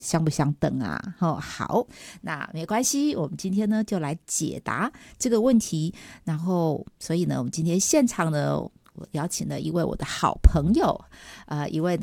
相不相等啊？好，那没关系，我们今天呢就来解答这个问题。然后，所以呢，我们今天现场呢，我邀请了一位我的好朋友，一位